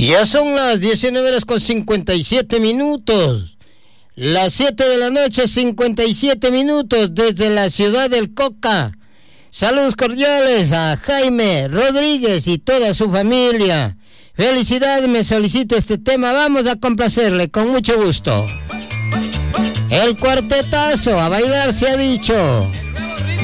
Ya son las 19:57. Las 7 de la noche, 57 minutos, desde la ciudad del Coca. Saludos cordiales a Jaime Rodríguez y toda su familia. Felicidades, me solicita este tema. Vamos a complacerle con mucho gusto. El cuartetazo, a bailar se ha dicho.